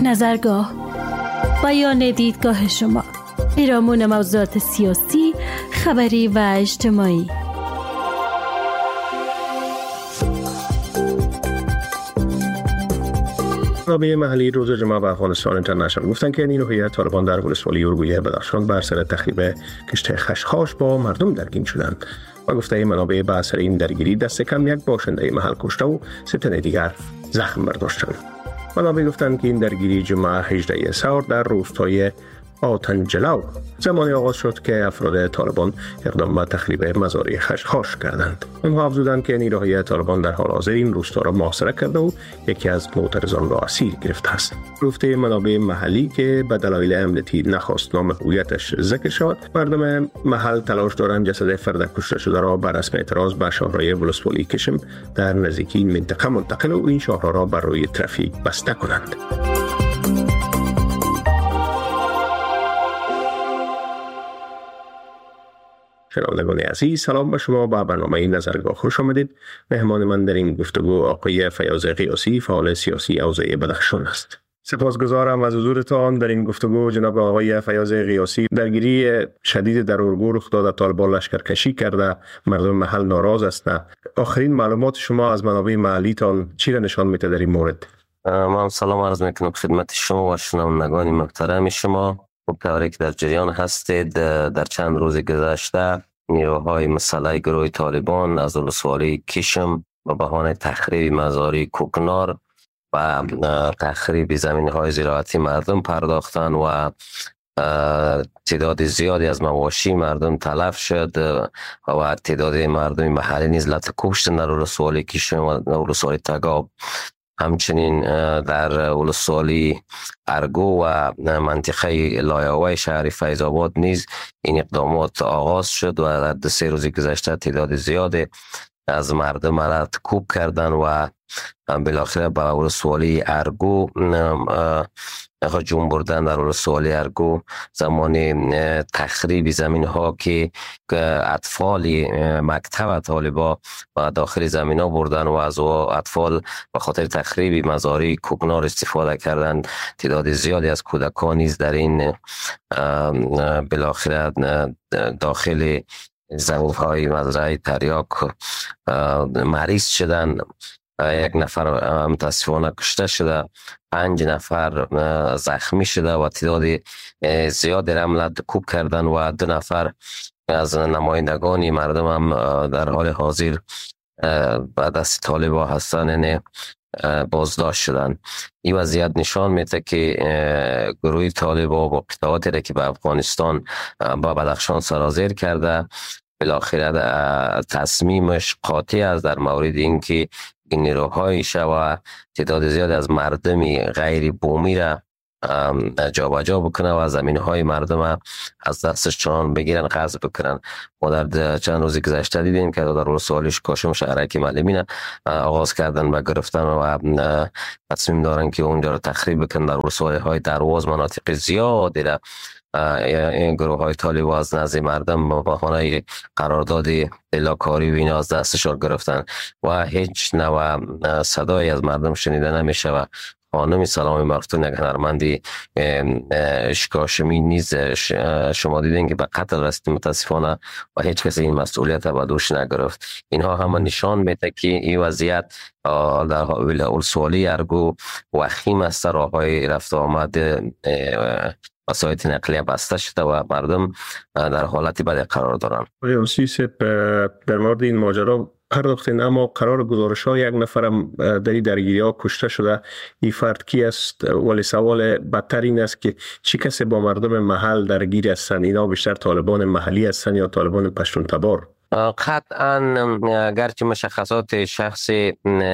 نظرگاه، بیان دیدگاه شما، پیرامون موضوعات سیاسی، خبری و اجتماعی. منابع محلی روز جمعه و افغانستان اینترنشنال گفتن که نیروهای طالبان در ولسوالی اورگویه بدخشان بر سر تخریب کشت خشخاش با مردم درگیر شدند و گفته منابع به اثر این درگیری دست کم یک باشنده محل کشته و 3 تن دیگر زخم برداشتند. منابع گفتند که این درگیری جمعه 18 سور در روستای آتنجلو زمانی آغاز شد که افراد طالبان اقدام به تخریب مزارع خشخاش کردند. آنها افزودند که نیروهای طالبان در حال حاضر این روستا را محاصره کرده و یکی از معترضان را اسیر گرفته است. گفته منابع محلی که به دلایل امنیتی نخواست نام هویتش ذکر شود، مردم محل تلاش دارند جسد فرد کشته شده را بر رسم اعتراض به شاهراه ولسوالی کشم در نزدیکی این منطقه منتقل و این شاهراه را بر روی ترافیک بسته کنند. شنوندگان عزیز، سلام به شما. با برنامه نظرگاه خوش آمدید. مهمان من در این گفتگو آقای فیاض قیاسی، فعال سیاسی حوزه بدخشان است. سپاسگزارم از حضورتان در این گفتگو. جناب آقای فیاض قیاسی، درگیری شدید در اورگو رخ داده، طالبان لشکرکشی کرده، مردم محل ناراض هستند. آخرین معلومات شما از منابع محلیتان چی را نشان میده در این مورد؟ من سلام عرض میکنم خدمت شما و شنوندگان محترم شما. طوری که در جریان هستید، در چند روز گذشته نیروهای مسلح گروه طالبان از ولسوالی کشم به بهانه تخریب مزارع کوکنار و تخریب زمین‌های زراعتی مردم پرداختن و تعداد زیادی از مواشی مردم تلف شد و تعداد مردم محلی نیز لطکوب شدند در ولسوالی کشم و ولسوالی تگاب. همچنین در ولسوالی ارگو و منطقه لایاوی شهر فیض آباد نیز این اقدامات آغاز شد و در 2-3 روز گذشته تعداد زیادی از مردم را کوب کردن و بالاخره به ولسوالی ارگو هجوم بردن. در ولسوالی ارگو زمان تخریب زمین ها که اطفال مکتب طالبا و داخل زمین ها بردن و از اطفال به خاطر تخریب مزارع کوکنار استفاده کردند. تعداد زیادی از کودکان نیز در این بالاخره داخل زمین های مزرعه تریاک مریض شدند. 1 نفر متاسفانه کشته شده، 5 نفر زخمی شده و تعداد زیاد رملت کوب کردن و 2 نفر از نمایندگان مردم هم در حال حاضر به دست طالبان هستند، یعنی بازداشت شدن. این وضعیت نشان میده که گروه طالبان با قطعاتی را که به افغانستان با بدخشان سرازیر کرده بالاخره تصمیمش قاطع است در مورد اینکه این نیروهایش و تعداد زیاد از مردم غیر بومی را جابجا بکنه و زمین‌های مردم از دستش چنان بگیرن، غصب بکنن. ما در چند روز گذشته دیدیم که در ولسوالی کاشم شهرک معلمین آغاز کردن و گرفتن و تصمیم دارن که اونجا را تخریب بکنن. در ولسوالی‌های درواز مناطق زیادی را این گروه های طالبان از نزد مردم با بهانه قرارداد الاکاری و اینا از دستشان گرفتن و هیچ نوع صدایی از مردم شنیده نمیشه و خانم سلام مفتون یک هنرمندی اشکاشمی نیز شما دیدین که به قتل رسید متاسفانه و هیچ کسی این مسئولیت به دوش نگرفت. اینها همه نشان میده که این وضعیت در ولسوالی ارگو وخیم است. راههای رفت آمد وسایل نقلیه بسته شده و مردم در حالتی بد قرار دارند. در مورد این ماجرا پرداختین، اما قرار گزارش ها 1 نفرم در این درگیری ها کشته شده. این فرد کی است؟ ولی سوال بدتر این است که چی کسی با مردم محل درگیر هستند؟ اینا بیشتر طالبان محلی هستند یا طالبان پشتون تبار؟ قطعا گرچه مشخصات شخصی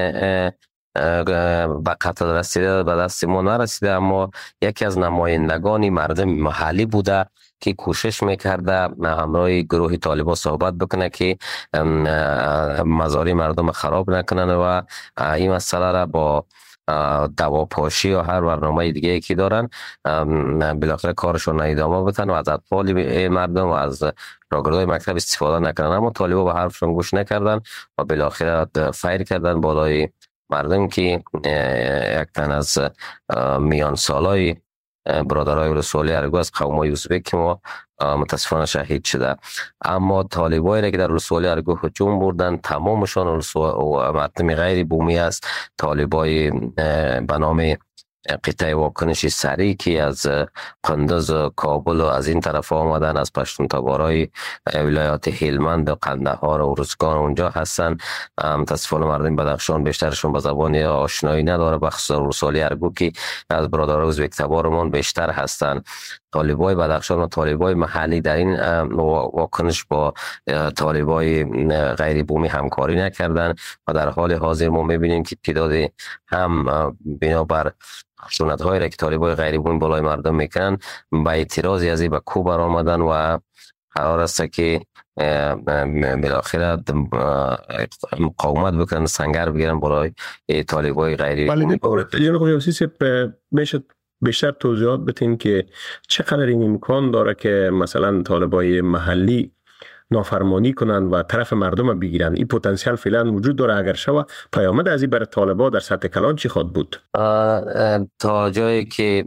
به قتل رسیده به دست ما نرسیده، اما یکی از نمایندگان مردم محلی بوده که کوشش میکرده همراه گروه طالبان صحبت بکنه که مزارع مردم خراب نکنن و این مسئله را با دواپاشی و هر برنامه دیگه که دارن بالاخره کارشون ادامه بدن و از اطفال مردم و از راهگردهای مکتب استفاده نکنن. اما طالبان به حرفشون گوش نکردن و بالاخره فایر کردن بالای مردم که یک تن از میان سالای برادرای ولسوالی ارگو از قومای ازبک ما متاسفانه شهید شده. اما طالبایی را که در ولسوالی ارگو هجوم بردن تمامشان مردم غیر بومی است. طالبای به نام قطعه واکنش سریع که از قندوز و کابل و از این طرف آمدن، از پشتون تبارای ولایات هلمند و قندهار و ارزگان اونجا هستن. متاسفانه مردم بدخشان بیشترشون به زبان آشنایی نداره، بخصوص ولسوالی ارگو که از برادرای ازبک تبارمون بیشتر هستن. طالبای بدخشان و طالبای محلی در این واکنش با طالبای غیر بومی همکاری نکردن و در حال حاضر ما میبینیم که تعداد هم بنابر خشونت‌هایی را که طالبای غیر بومی بالای مردم میکنن با اعتراضی از این به کو برآمدن و قرار است که بالاخره مقاومت بکنن، سنگر بگیرن بالای طالبای غیر بومی. جناب قیاسی میشه بیشتر توضیحات بدین که چقدر این امکان داره که مثلا طالبای محلی نافرمانی کنن و طرف مردم بگیرن؟ این پتانسیل فعلا وجود داره؟ اگر شوه پیامد از این برای طالبا در سطح کلان چی خواهد بود؟ تا جایی که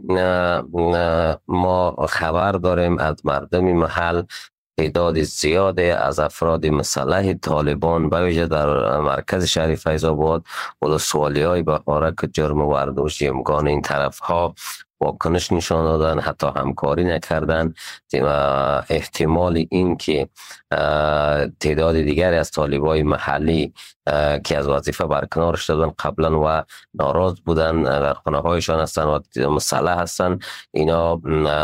ما خبر داریم از مردم محل تعداد زیاده از افراد مسلح طالبان به ویژه در مرکز شهر فیض آباد ولسوالی‌های بهارک جرم و اردوشی امکان این طرف ها واکنش نشان دادن، حتی همکاری نکردن. احتمال این که تعداد دیگری از طالبای محلی که از وظیفه برکنار شدن قبلا و ناراض بودن در خانه هایشان هستن و مسلح هستن، اینا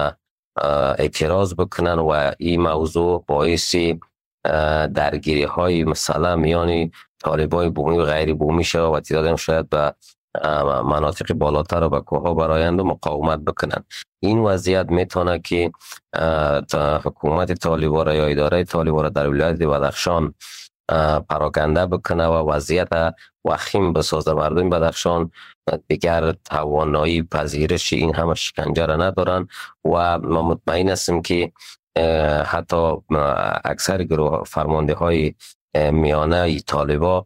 اعتراض بکنن و این موضوع باعث درگیری های مسلح میان طالبای بومی و غیر بومی شود و تعداد هم شاید به مناطق بالاتر و به کوها برایند و مقاومت بکنن. این وضعیت میتونه که حکومت طالبان را یا اداره طالبان را در ولایت بدخشان پراکنده بکنه و وضعیت وخیم بسازه. مردم بدخشان دیگر توانایی پذیرش این همه شکنجه را ندارن و ما مطمئن هستیم که حتی اکثر گروه فرمانده های میانه طالبا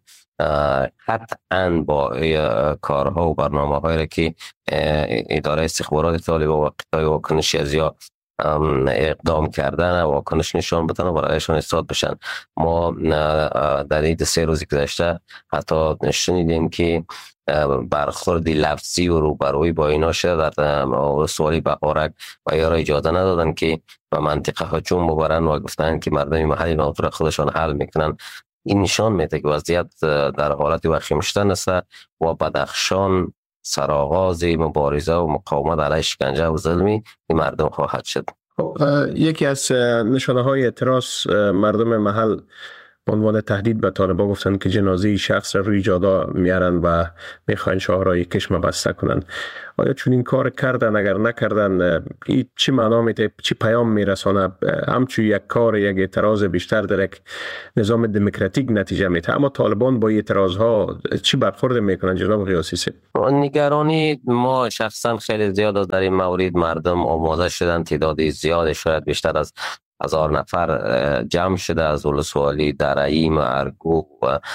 قطعاً با کارها و برنامه هایی را که اداره استخبارات طالبان و قطعه واکنشی از یا اقدام کردن و واکنش نشان بدن و برایشان استاد بشن. ما در این 3 روز گذشته حتی شنیدیم که برخوردی لفظی و روبرویی با اینا شده در ولسوالی بهارک و یا را اجازه ندادن که به منطقه هجوم ببرن و گفتن که مردم محلی موضوع خودشان حل میکنن. این نشان میده که وضعیت در حالت وخیم شدن است و بدخشان سرآغاز مبارزه و مقاومت علیه شکنجه و ظلمی این مردم خواهد شد. یکی از نشانه های اعتراض مردم محل به عنوان تهدید به طالبان گفتن که جنازه شخص را روی جادا میارن و میخواین شاهرای کشم بسته کنن. آیا چون این کار کردن؟ اگر نکردن این چی معنا میده، چی پیام میرسانه؟ همچون یک کار، یک اعتراض بیشتر در یک نظام دموکراتیک نتیجه میده، اما طالبان با اعتراض ها چی برخورد میکنن جناب قیاسی صاحب؟ نگرانی ما شخصا خیلی زیاد در این مورد. مردم آماده شدن، تعداد زیاد شاید بیشتر از 1000 نفر جمع شده از ولسوالی درعیم، ارگو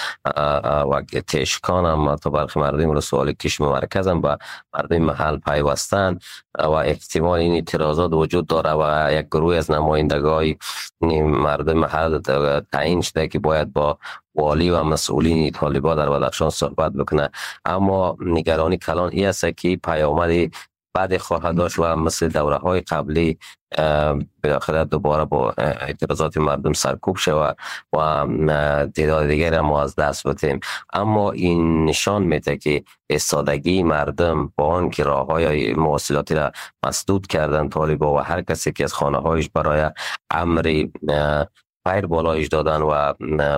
و تشکان هم تا برخی مردم ولسوالی کشم مرکز هم با مردم محل پیوستن و احتمال این اعتراضات وجود داره و یک گروه از نمایندگان مردم محل تعیین شده که باید با والی و مسئولین طالبان در بدخشان صحبت بکنه. اما نگرانی کلان این است که پیامد بعد خواهد داشت و مثل دوره های قبلی بالاخره دوباره با اعتراضات مردم سرکوب شود و تعداد دیگر ما از دست بدیم. اما این نشان میده که استادگی مردم با آن که راههای مواصلاتی را مسدود کردن طالبان و هر کسی که از خانه هایش برای امر غیر بالایش دادن و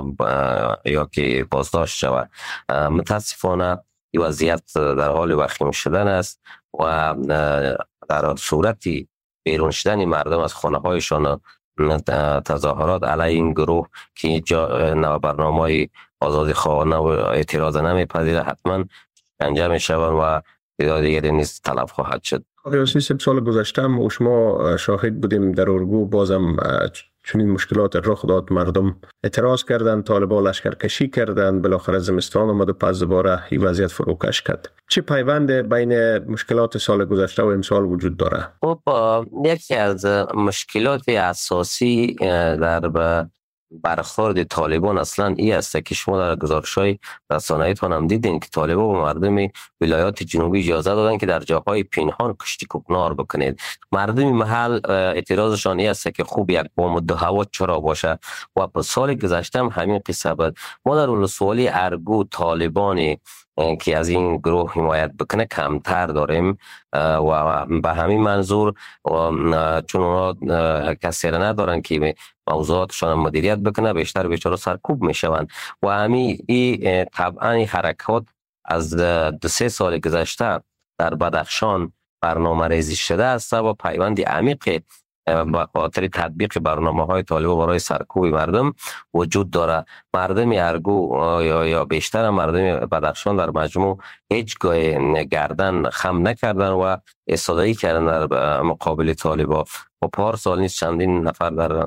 یا که بازداشت شود. متاسفانه این وضعیت در حال وخیم شدن است و در صورتی بیرون شدن مردم از خانه هایشان تظاهرات علیه این گروه که برنامه آزادی خواهانه و اعتراض نمیپذیره حتما شکنجه میشوند و تعداد دیگری نیز تلف خواهد شد. قیاسی صاحب، سال گذشته و شما شاهد بودیم در ارگو، بازم چون این مشکلات رخ داد، مردم اعتراض کردند، طالبان لشکرکشی کردند، بالاخره زمستان آمد و پس دوباره این وضعیت فروکش کرد. چه پیوند بین مشکلات سال گذشته و امسال وجود داره؟ خب یکی از مشکلات اساسی در برخورد طالبان اصلا این است که شما در گزارش‌های رسانه‌ایتان هم دیدین که طالبان و مردم ولایات جنوبی اجازه دادن که در جاهای پنهان کشتی کوکنار بکنید. مردم محل اعتراضشان این است که خوب یک بام و دو هوا چرا باشه و په سال گذشته هم همین قصه بود. ما در ولسوالی ارگو طالبانی که از این گروه حمایت بکنه کمتر داریم و به همین منظور چون اونا کسی را ندارن که موضوعاتشان مدیریت بکنه، بیشتر بیچاره سرکوب میشوند و همین طبعا حرکات از 2-3 سال گذشته در بدخشان برنامه ریزی شده است و پیوند عمیق به خاطر تطبیق برنامه‌های طالبان برای سرکوب مردم وجود داره. مردم ارگو یا بیشتر مردم بدخشان در مجموع هیچگاه گردن خم نکردن و ایستادگی کردن در مقابل طالبان. و پارسال نیست چندین نفر در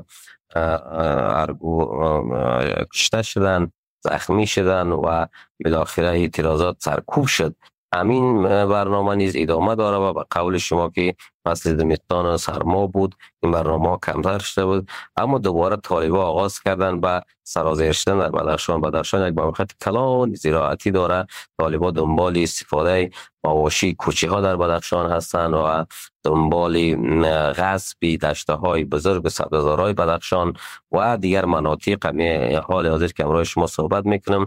ارگو کشته شدن، زخمی شدن و بالاخره اعتراضات سرکوب شد. همین برنامه نیز ادامه داره و به قول شما که فصل زمستان سرما بود، این برنامه کمتر شده بود، اما دوباره طالبان آغاز کردن به سرازیر شدن در بدخشان. بدخشان یک مملکت کلان زراعتی داره. طالبان دنبال استفاده مواشی کوچه ها در بدخشان هستند و دنبال غصب دشته های بزرگ سبززارهای بدخشان و دیگر مناطق. حال حاضر که امروز شما صحبت میکنم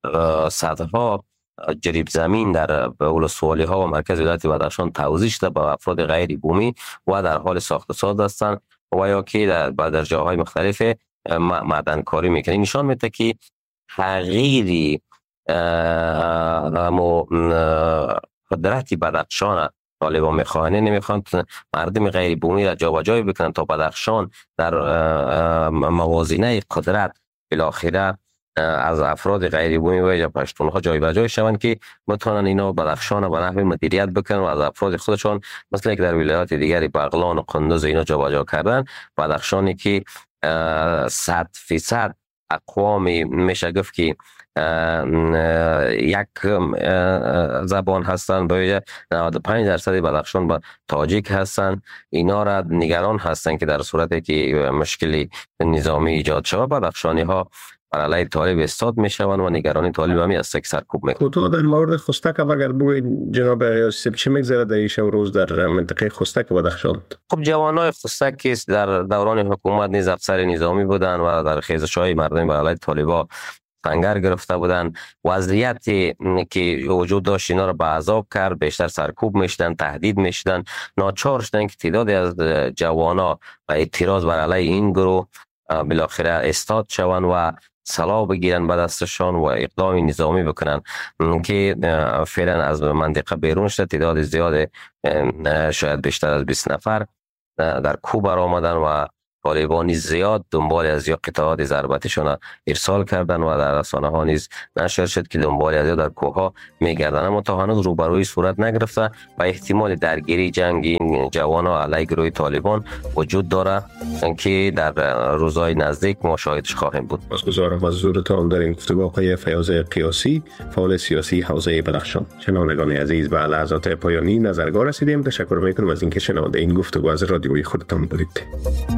صدها جریب زمین در ولسوالی ها و مرکز ولایت بدخشان توزیع شده به افراد غیر بومی و در حال ساخت و ساز هستند و یا که در جاهای مختلف معدن کاری میکنه. نشان میده که تغییری قدرتی بدخشان طالبان میخوان، نمیخوان مردم غیر بومی را جابجایی بکنن تا بدخشان در موازنه قدرت بالاخره از افراد غیر بومی و یا پشتونها جای به جای شوند که بتونن اینا بدخشان به نحو مدیریت بکنن و از افراد خودشون مثل که در ولایات دیگری بغلان و قندوز اینا جابجا کردن. بدخشانی که 100% اقوام میشه گفت که یک زبان هستن، باید 95% بدخشان با تاجیک هستن. اینا را نگران هستن که در صورتی که مشکلی نظامی ایجاد شود بدخشانی ها بر علیه طالب استاد میشوند و نگرانی طالب همی است که سرکوب میکنند. تو در مورد خستک اگر بگوید جناب یوسف چه میگذره در این شب روز در منطقه خستک بدخشان؟ خب جوانای خستک که در دوران حکومت نیز افسر نظامی بودند و در خیزش‌های مردم بر علیه طالبان سنگر گرفته بودند. وضعیتی که وجود داشت اینا را به عذاب کرد، بیشتر سرکوب میشدن، تهدید میشدن، ناچار شدن که تعدادی از جوانا و اعتراض بر علیه این گروه بالاخره استاد شوند و سلاح بگیرن به دستشان و اقدام نظامی بکنن که فعلا از منطقه بیرون شده. تعداد زیاد شاید بیشتر از 20 نفر در کوه برآمدن و طالبان زیاد دنبال از یا قطعات ضربتشون ارسال کردن و در رسانه ها نیز نشر شد که دنبال از یا در کوه ها میگردن، اما تا هنوز روبروی صورت نگرفته و احتمال درگیری جنگ این جوانا علیه گروه طالبان وجود داره که در روزهای نزدیک ما شاهدش خواهیم بود. سپاسگزارم از حضورتان در این گفتگو آقای فیاض قیاسی، فعال سیاسی حوزه بدخشان. شنوندگان عزیز، به لحظات پایانی نظرگاه رسیدیم. تشکر میکنم از اینکه شنونده این گفتگو از رادیوی خودتان بودید.